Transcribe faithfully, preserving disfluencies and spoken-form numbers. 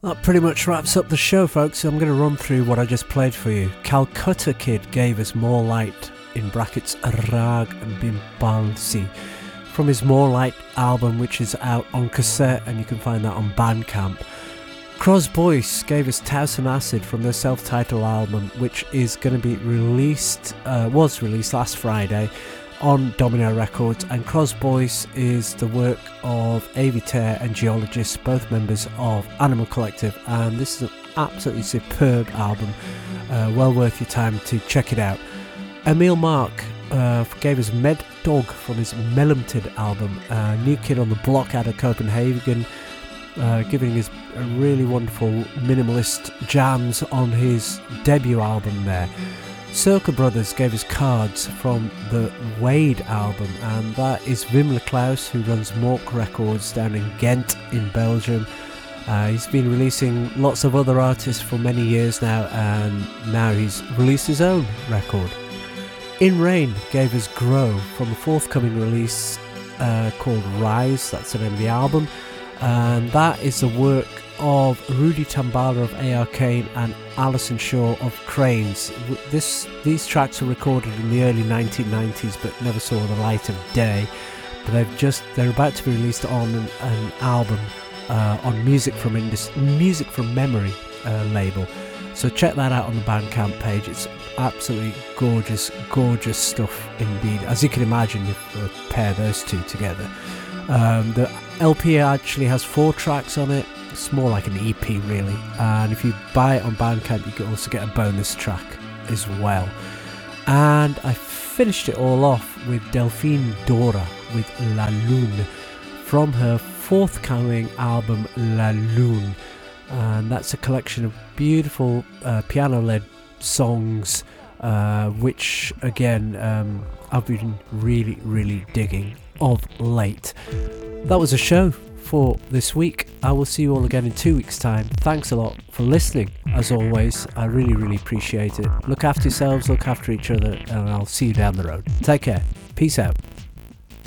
That pretty much wraps up the show, folks. So I'm going to run through what I just played for you. Calcutta Kid gave us More Light, in brackets Rag Bimbalsi, from his More Light album, which is out on cassette, and you can find that on Bandcamp. Cros Boyce gave us Taos and Acid from their self-titled album, which is going to be released, uh, was released last Friday on Domino Records. And Cros Boyce is the work of Avi Tare and Geologist, both members of Animal Collective, and this is an absolutely superb album, uh, well worth your time to check it out. Emil Mark uh, gave us Med Dog from his Melumted album, uh, New Kid on the Block out of Copenhagen, uh, giving us a really wonderful minimalist jams on his debut album there. Circle Brothers gave us Cards from the Wade album, and that is Wim Leclaus, who runs Mork Records down in Ghent in Belgium. Uh, he's been releasing lots of other artists for many years now, and now he's released his own record. In Rain gave us Grow from a forthcoming release uh, called Rise, that's the name of the album, and that is the work of Rudy Tambala of A R Kane and Alison Shaw of Cranes. This, these tracks were recorded in the early nineteen nineties but never saw the light of day, but they've just they're about to be released on an, an album uh, on Music from Indus, Music from Memory uh, label. So check that out on the Bandcamp page. It's absolutely gorgeous, gorgeous stuff indeed. As you can imagine, you uh, pair those two together. Um, the L P actually has four tracks on it. It's more like an E P really, and if you buy it on Bandcamp you can also get a bonus track as well. And I finished it all off with Delphine Dora with La Lune from her forthcoming album La Lune, and that's a collection of beautiful uh, piano-led songs, uh, which again um, I've been really really digging of late. That was a show for this week. I will see you all again in two weeks time. Thanks a lot for listening, as always. I really really appreciate it. Look after yourselves, look after each other, and I'll see you down the road. Take care. Peace out.